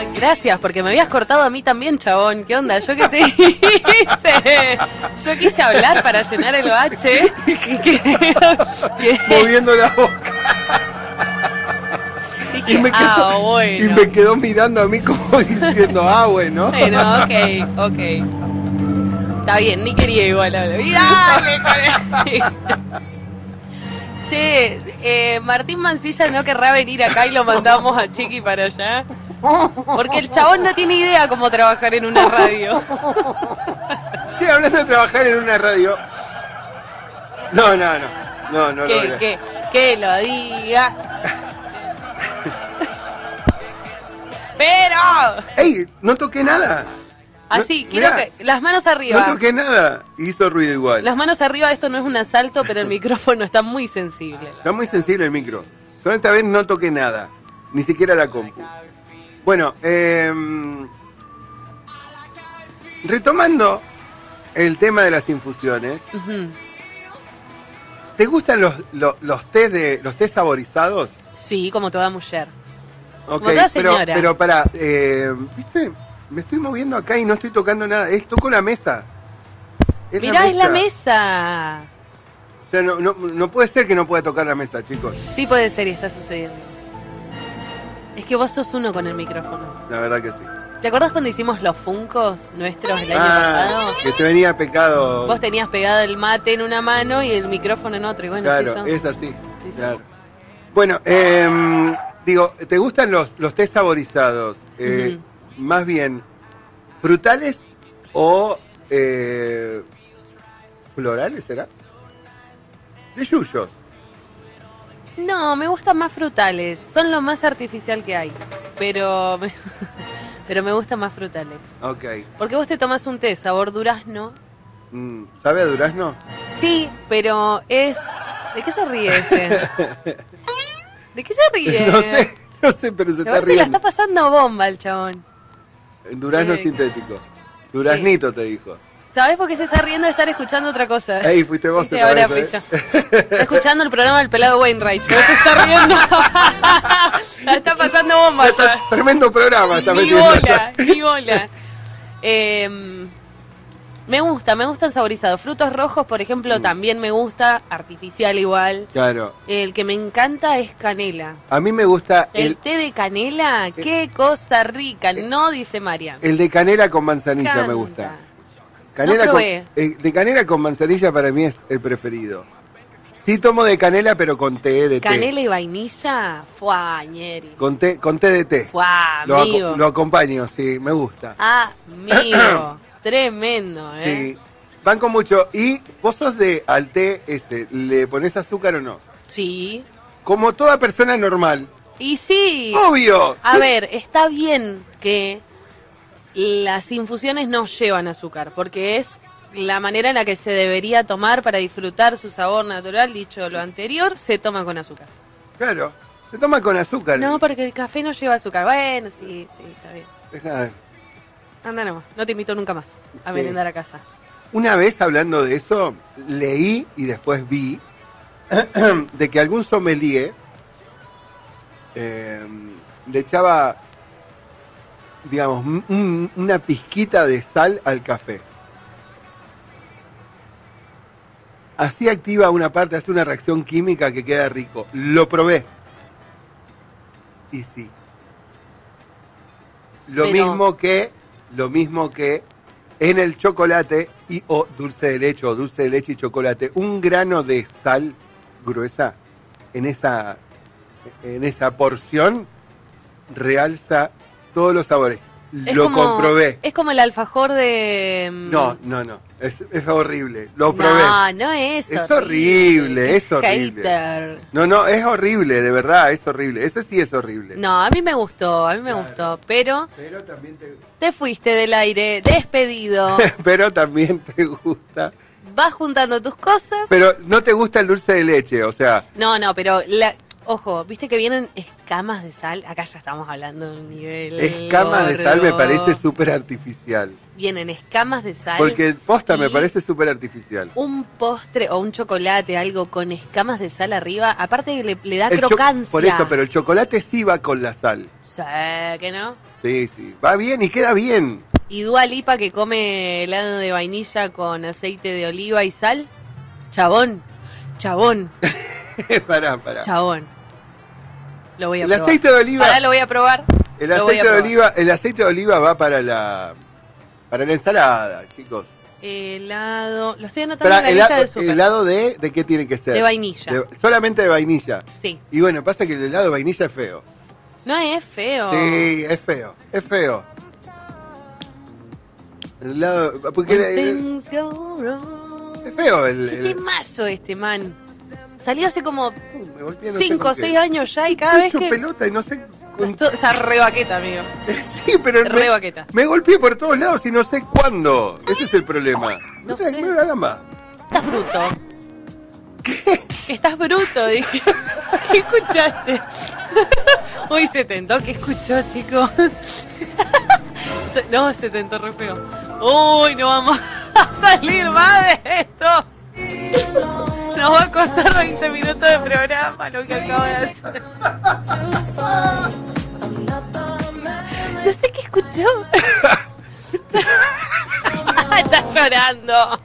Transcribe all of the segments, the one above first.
gracias, porque me habías cortado a mí también, chabón. ¿Qué onda? ¿Yo qué te hice? Yo quise hablar para llenar el bache. Moviendo la boca. Dije, Y me quedó, bueno. y me quedó mirando a mí como diciendo, bueno. Bueno, ok. Está bien, ni quería igual hablar. Che, Martín Mancilla no querrá venir acá y lo mandamos a Chiqui para allá. Porque el chabón no tiene idea cómo trabajar en una radio. Sí, hablando de trabajar en una radio. No. Que lo diga. Pero. ¡Ey! No toqué nada. Así, No, quiero mirá, que. Las manos arriba. No toqué nada. Hizo ruido igual. Las manos arriba, esto no es un asalto, pero el micrófono está muy sensible. Está muy sensible el micro. Solo esta vez no toqué nada. Ni siquiera la compu. Bueno, retomando el tema de las infusiones. Ujú. ¿Te gustan los tés saborizados? Sí, como toda mujer. Ok, Como toda señora. pero pará, ¿viste? Me estoy moviendo acá y no estoy tocando nada. Toco la mesa. Mirá, es la mesa. O sea, no puede ser que no pueda tocar la mesa, chicos. Sí puede ser y está sucediendo. Es que vos sos uno con el micrófono. La verdad que sí. ¿Te acordás cuando hicimos los funcos nuestros el año pasado? Que te venía pecado. Vos tenías pegado el mate en una mano y el micrófono en otra. Y bueno, Claro, sí es así. Sí, Claro. Bueno, digo, ¿te gustan los tés saborizados? Ujú. Más bien, ¿frutales o florales será? De yuyos. No, me gustan más frutales. Son lo más artificial que hay. Pero me gustan más frutales. Ok. Porque vos te tomás un té sabor durazno. ¿Sabe a durazno? Sí, pero es... ¿De qué se ríe este? ¿De qué se ríe? No sé, pero se está La riendo. está pasando bomba el chabón. Durazno sintético. Duraznito te dijo. ¿Sabés por qué se está riendo de estar escuchando otra cosa? Ey, fuiste vos Sí, otra ahora vez, fui yo. Está escuchando el programa del pelado Wainwright. ¿Por qué se está riendo? La está pasando bomba. Tremendo programa está Ni metiendo allá. bola, ni bola. Me gustan saborizados. Frutos rojos, por ejemplo, también me gusta. Artificial igual. Claro. El que me encanta es canela. A mí me gusta El té de canela, qué cosa rica. No, dice Marian. el de canela con manzanilla Canta. me gusta. Canela No con, probé. de canela con manzanilla para mí es el preferido. Sí tomo de canela, pero con té de té. Canela y vainilla, fuá, ñeri. Con té de té. Fuá, Lo, amigo. lo acompaño, sí, me gusta. Amigo. Tremendo, Sí, banco mucho. ¿Y vos sos de al té ese? ¿Le pones azúcar o no? Sí. Como toda persona normal. Y sí. ¡Obvio! A ver, está bien que las infusiones no llevan azúcar, porque es la manera en la que se debería tomar para disfrutar su sabor natural. Dicho lo anterior, se toma con azúcar. Claro, se toma con azúcar. No, porque el café no lleva azúcar. Bueno, sí, está bien. Deja- Anda nomás, no te invito nunca más a Sí. merendar a casa. Una vez hablando de eso, leí y después vi de que algún sommelier le echaba, digamos, una pizquita de sal al café. Así activa una parte, hace una reacción química que queda rico. Lo probé. Y sí. Lo mismo que en el chocolate y o dulce de leche y chocolate, un grano de sal gruesa en esa porción realza todos los sabores. Lo comprobé. Es como el alfajor de... No, es horrible. Lo probé. No es Es horrible, es horrible. Hater. No, es horrible, de verdad, es horrible. Ese sí es horrible. No, a mí me gustó, pero Pero también te fuiste del aire, despedido, pero también te gusta. vas juntando tus cosas. Pero no te gusta el dulce de leche, o sea, No, pero Ojo, viste que vienen escamas de sal. Acá ya estamos hablando de un nivel. Escamas de sal me parece súper artificial. Vienen escamas de sal. Porque posta me parece súper artificial. Un postre o un chocolate, algo con escamas de sal arriba, aparte que le da crocancia. Por eso, pero el chocolate sí va con la sal. Sí, ¿que no? Sí, va bien y queda bien. Y Dua Lipa que come helado de vainilla con aceite de oliva y sal. Chabón. Pará. Chabón. Lo voy a probar. El aceite de oliva. Ahora lo voy a probar. El aceite de oliva va para la ensalada, chicos. Helado. Lo estoy anotando en la lista de súper. ¿Helado de qué tiene que ser? De vainilla. Solamente de vainilla. Sí. Y bueno, pasa que el helado de vainilla es feo. No es feo. Sí, es feo. El helado. Porque Things go wrong. es feo ¿Qué mazo man? Salió hace como me golpeé, no sé 5 o por qué. 6 años ya y cada He vez hecho que... pelota y no sé... Está re baqueta, amigo. Sí, pero Re baqueta. me golpeé por todos lados y no sé cuándo. Ese es el problema. No sé. Me hagan más. Estás bruto. ¿Qué? Que estás bruto, dije. ¿Qué escuchaste? Uy, se tentó. ¿Qué escuchó, chico? No, se tentó re feo. Uy, no vamos a salir más de esto. Nos va a costar 20 minutos de programa lo que acabo de hacer. No sé qué escuchó. Está llorando.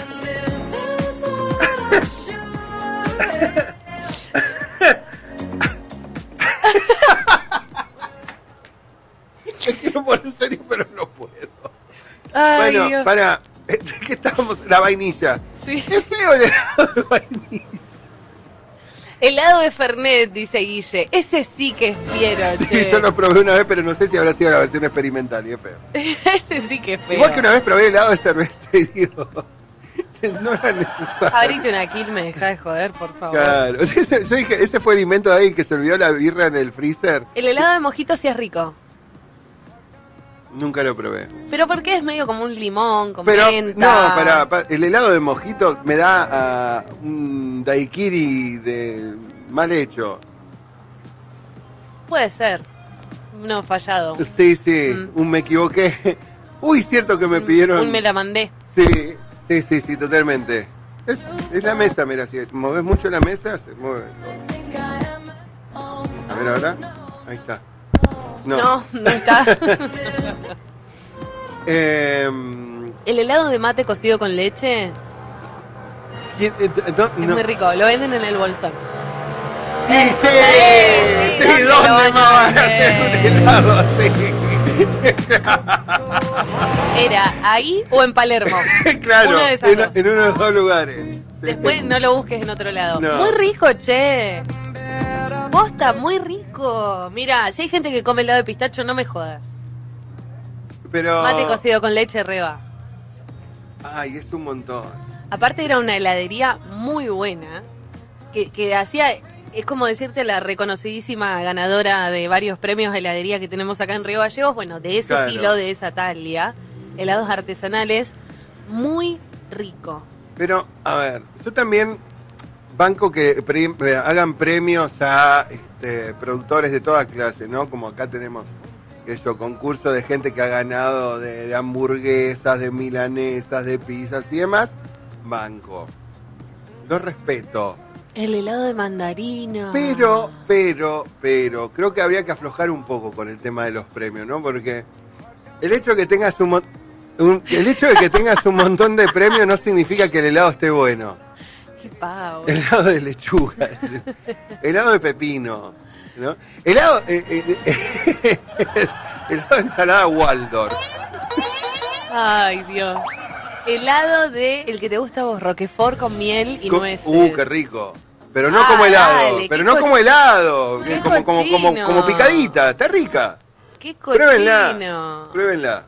Me quiero poner en serio, pero no puedo. Ay, Bueno, Dios. para... ¿Qué estábamos? La vainilla. Sí. Es feo el helado de vainilla. Helado de Fernet, dice Guille. Ese sí que es fiero, Sí, che. yo lo probé una vez, pero no sé si habrá sido la versión experimental y es feo. Ese sí que es feo. Igual que una vez probé helado de cerveza y digo... No era necesario. Abrite una kill, me deja de joder, por favor. Claro. Yo dije, ese fue el invento de ahí que se olvidó la birra en el freezer. El helado de mojito sí es rico. Nunca lo probé. Pero porque es medio como un limón, con Pero, menta. no, el helado de mojito me da un daiquiri de mal hecho. Puede ser. No, fallado. Sí, un me equivoqué. Uy, cierto que me pidieron... Un me la mandé. Sí, totalmente. Es la mesa, mira, si moves mucho la mesa, se mueve todo. A ver ahora. Ahí está. No está. ¿Quién- El helado de mate cocido con leche es es muy rico. Lo venden en el bolsón. Sí, ¿dónde lo ¿dónde van más a van a hacer un vender? helado así? ¿Era ahí o en Palermo? Claro, Una de esas dos. en uno de los dos lugares. Después no lo busques en otro lado. No. Muy rico, che. Posta, muy rico. Mira, si hay gente que come helado de pistacho, no me jodas. Pero... Mate cocido con leche reba. Ay, es un montón. Aparte era una heladería muy buena, que hacía, es como decirte la reconocidísima ganadora de varios premios de heladería que tenemos acá en Río Gallegos, bueno, de ese Claro. estilo, de esa talia, helados artesanales, muy rico. Pero, a ver, yo también banco que hagan premios a productores de toda clase, ¿no? Como acá tenemos concursos de gente que ha ganado de hamburguesas, de milanesas, de pizzas y demás. Banco. Lo respeto. El helado de mandarina. Pero, creo que habría que aflojar un poco con el tema de los premios, ¿no? Porque el hecho de que tengas un montón de premios no significa que el helado esté bueno. Qué pavo. Helado de lechuga, helado de pepino, ¿no? Helado de ensalada Waldorf. Ay, Dios. Helado de el que te gusta a vos, Roquefort con miel y nueces. Qué rico. Pero no como helado, dale, pero qué no como helado, qué como picadita, está rica. Qué cochino. Pruébenla.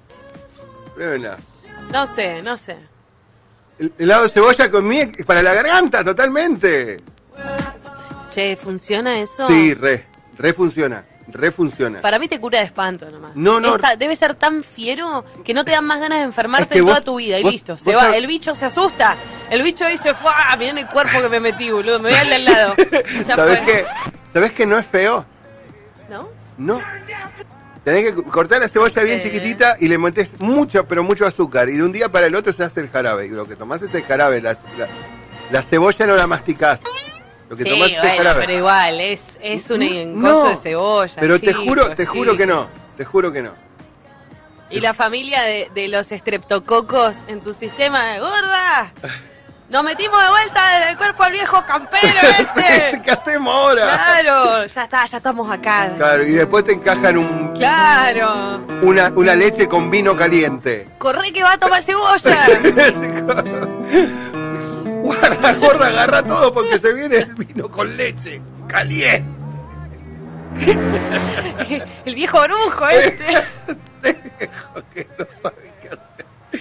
No sé. El helado de cebolla con miel para la garganta, totalmente. Che, ¿funciona eso? Sí, re funciona. Para mí te cura de espanto nomás. No. Debe ser tan fiero que no te dan más ganas de enfermarte Es que en toda vos- tu vida y vos- listo. Se vos va. sab- El bicho se asusta. El bicho dice, ¡fua! Mirá en el cuerpo que me metí, boludo. Me voy al de al lado. Ya ¿Sabés fue. qué? ¿Sabés que no es feo? ¿No? No. Tenés que cortar la cebolla bien chiquitita y le metés mucho, pero mucho azúcar. Y de un día para el otro se hace el jarabe. Y lo que tomás es el jarabe. La cebolla no la masticás. Lo que tomás es el jarabe. Pero igual, es un gozo de cebolla. Pero chicos, te juro que no. Te juro que no. Y la familia de los estreptococos en tu sistema, ¡gorda! Nos metimos de vuelta del cuerpo al viejo campero este. ¿Qué hacemos ahora? Claro, ya estamos acá. Claro, y después te encajan Claro. una leche con vino caliente. Corre que va a tomar cebolla. Guarda, gorda, agarra todo porque se viene el vino con leche caliente. El viejo brujo este. Viejo que no sabe qué hacer.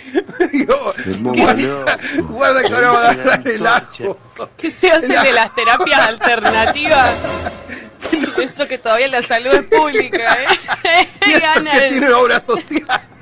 Guarda que ahora va a agarrar el ajo. ¿Qué se hace de las terapias alternativas? Eso que todavía la salud es pública, ¿eh? Y eso que tiene obra social.